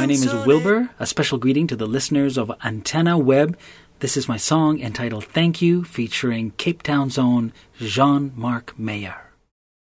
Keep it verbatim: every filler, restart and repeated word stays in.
My name is Wilbur. A special greeting to the listeners of Antenna Web. This is my song entitled Thank You, featuring Cape Town's own Jean-Marc Meyer.